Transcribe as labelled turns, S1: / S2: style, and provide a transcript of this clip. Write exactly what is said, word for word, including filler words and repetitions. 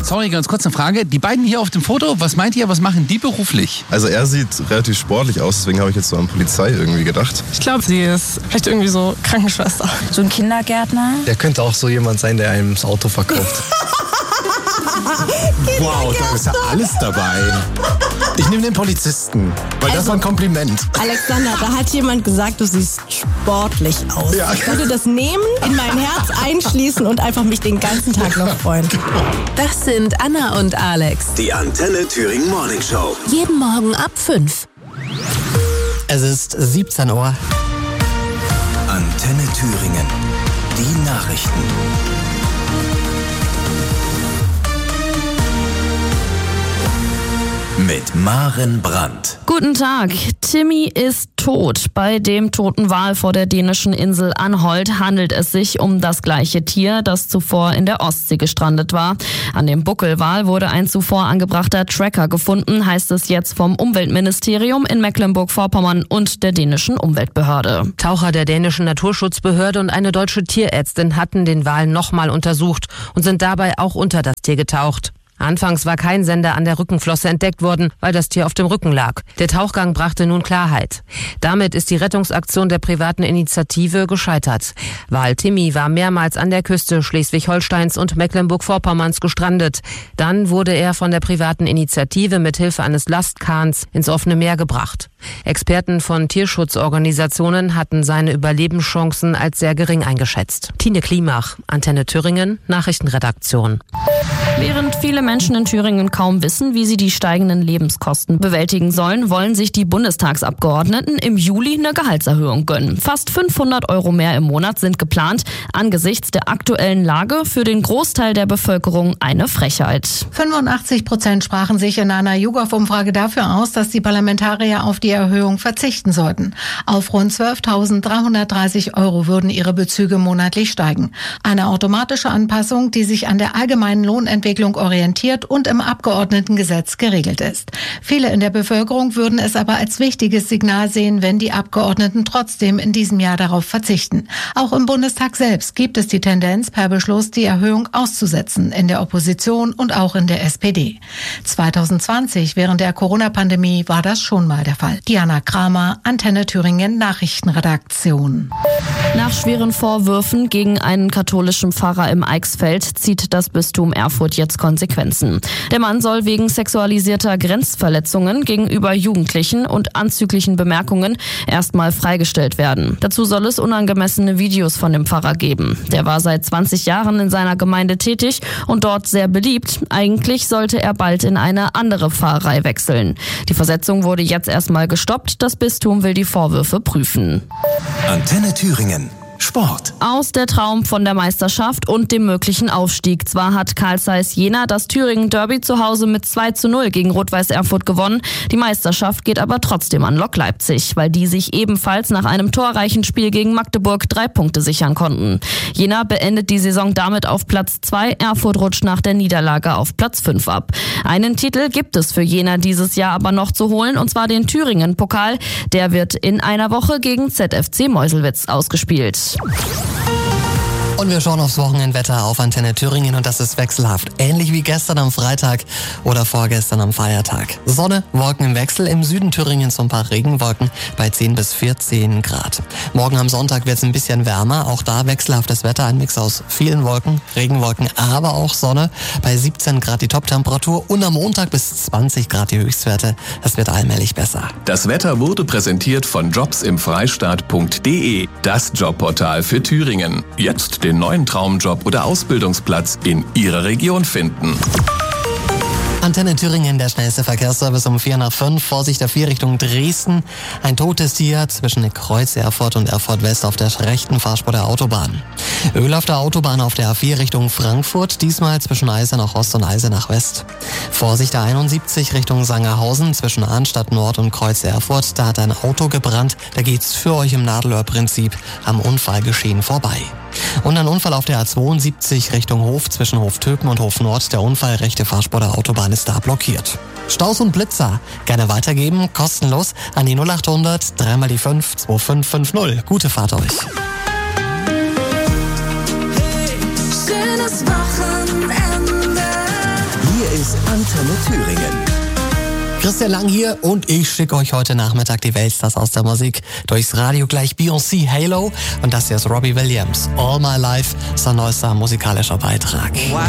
S1: sorry, ganz kurz eine Frage. Die beiden hier auf dem Foto, was meint ihr, was machen die beruflich?
S2: Also er sieht relativ sportlich aus, deswegen habe ich jetzt so an Polizei irgendwie gedacht.
S3: Ich glaube, sie ist vielleicht irgendwie so Krankenschwester.
S4: So ein Kindergärtner.
S5: Der könnte auch so jemand sein, der einem das Auto verkauft.
S6: Wow, da ist ja alles dabei. Ich nehme den Polizisten, weil also, das war ein Kompliment.
S7: Alexander, da hat jemand gesagt, du siehst sportlich aus. Ja. Ich würde das nehmen, in mein Herz einschließen und einfach mich den ganzen Tag noch freuen.
S8: Das sind Anna und Alex.
S9: Die Antenne Thüringen Morning Show.
S8: Jeden Morgen ab fünf.
S5: Es ist siebzehn Uhr.
S9: Antenne Thüringen. Die Nachrichten. Mit Maren Brandt.
S10: Guten Tag. Timmy ist tot. Bei dem toten Wal vor der dänischen Insel Anholt handelt es sich um das gleiche Tier, das zuvor in der Ostsee gestrandet war. An dem Buckelwal wurde ein zuvor angebrachter Tracker gefunden, heißt es jetzt vom Umweltministerium in Mecklenburg-Vorpommern und der dänischen Umweltbehörde.
S11: Taucher der dänischen Naturschutzbehörde und eine deutsche Tierärztin hatten den Wal nochmal untersucht und sind dabei auch unter das Tier getaucht. Anfangs war kein Sender an der Rückenflosse entdeckt worden, weil das Tier auf dem Rücken lag. Der Tauchgang brachte nun Klarheit. Damit ist die Rettungsaktion der privaten Initiative gescheitert. Wal Timmy war mehrmals an der Küste Schleswig-Holsteins und Mecklenburg-Vorpommerns gestrandet. Dann wurde er von der privaten Initiative mit Hilfe eines Lastkahns ins offene Meer gebracht. Experten von Tierschutzorganisationen hatten seine Überlebenschancen als sehr gering eingeschätzt. Tine Klimach, Antenne Thüringen, Nachrichtenredaktion.
S10: Während viele Menschen in Thüringen kaum wissen, wie sie die steigenden Lebenskosten bewältigen sollen, wollen sich die Bundestagsabgeordneten im Juli eine Gehaltserhöhung gönnen. Fast fünfhundert Euro mehr im Monat sind geplant. Angesichts der aktuellen Lage für den Großteil der Bevölkerung eine Frechheit.
S12: fünfundachtzig Prozent sprachen sich in einer YouGov-Umfrage dafür aus, dass die Parlamentarier auf die Erhöhung verzichten sollten. Auf rund zwölftausenddreihundertdreißig Euro würden ihre Bezüge monatlich steigen. Eine automatische Anpassung, die sich an der allgemeinen Lohnentwicklung orientiert und im Abgeordnetengesetz geregelt ist. Viele in der Bevölkerung würden es aber als wichtiges Signal sehen, wenn die Abgeordneten trotzdem in diesem Jahr darauf verzichten. Auch im Bundestag selbst gibt es die Tendenz, per Beschluss die Erhöhung auszusetzen, in der Opposition und auch in der S P D. zwanzig zwanzig, während der Corona-Pandemie, war das schon mal der Fall. Diana Kramer, Antenne Thüringen Nachrichtenredaktion.
S10: Nach schweren Vorwürfen gegen einen katholischen Pfarrer im Eichsfeld zieht das Bistum Erfurt jetzt Konsequenzen. Der Mann soll wegen sexualisierter Grenzverletzungen gegenüber Jugendlichen und anzüglichen Bemerkungen erstmal freigestellt werden. Dazu soll es unangemessene Videos von dem Pfarrer geben. Der war seit zwanzig Jahren in seiner Gemeinde tätig und dort sehr beliebt. Eigentlich sollte er bald in eine andere Pfarrei wechseln. Die Versetzung wurde jetzt erstmal gestoppt. Das Bistum will die Vorwürfe prüfen.
S9: Antenne Thüringen. Sport.
S10: Aus der Traum von der Meisterschaft und dem möglichen Aufstieg. Zwar hat Carl Zeiss Jena das Thüringen Derby zu Hause mit zwei zu null gegen Rot-Weiß Erfurt gewonnen. Die Meisterschaft geht aber trotzdem an Lok Leipzig, weil die sich ebenfalls nach einem torreichen Spiel gegen Magdeburg drei Punkte sichern konnten. Jena beendet die Saison damit auf Platz zwei. Erfurt rutscht nach der Niederlage auf Platz fünf ab. Einen Titel gibt es für Jena dieses Jahr aber noch zu holen, und zwar den Thüringen-Pokal. Der wird in einer Woche gegen Z F C Meuselwitz ausgespielt.
S5: Und wir schauen aufs Wochenendwetter auf Antenne Thüringen, und das ist wechselhaft. Ähnlich wie gestern am Freitag oder vorgestern am Feiertag. Sonne, Wolken im Wechsel, im Süden Thüringens so ein paar Regenwolken bei zehn bis vierzehn Grad. Morgen am Sonntag wird es ein bisschen wärmer, auch da wechselhaftes Wetter, ein Mix aus vielen Wolken, Regenwolken, aber auch Sonne. Bei siebzehn Grad die Toptemperatur und am Montag bis zwanzig Grad die Höchstwerte. Das wird allmählich besser.
S13: Das Wetter wurde präsentiert von jobs im freistaat punkt de, das Jobportal für Thüringen. Jetzt den neuen Traumjob oder Ausbildungsplatz in Ihrer Region finden.
S5: Antenne Thüringen, der schnellste Verkehrsservice um vier nach fünf. Vorsicht der vier Richtung Dresden. Ein totes Tier zwischen Kreuz Erfurt und Erfurt West auf der rechten Fahrspur der Autobahn. Öl auf der Autobahn auf der A vier Richtung Frankfurt, diesmal zwischen Eisenach Ost und Eisenach West. Vorsicht der einundsiebzig Richtung Sangerhausen zwischen Arnstadt Nord und Kreuz Erfurt. Da hat ein Auto gebrannt. Da geht's für euch im Nadelöhr-Prinzip am Unfallgeschehen vorbei. Und ein Unfall auf der A zweiundsiebzig Richtung Hof zwischen Hoftöpen und Hof Nord. Der Unfall, rechte Fahrspur der Autobahn ist da blockiert. Staus und Blitzer gerne weitergeben, kostenlos an die null achthundert, dreimal die fünf, zwei fünf fünf null. Gute Fahrt euch.
S8: Schönes Wochenende
S9: Antenne Thüringen.
S5: Christian Lang hier und ich schicke euch heute Nachmittag die Weltstars aus der Musik durchs Radio, gleich Beyoncé, Halo und das hier ist Robbie Williams. All My Life, sein neuester musikalischer Beitrag.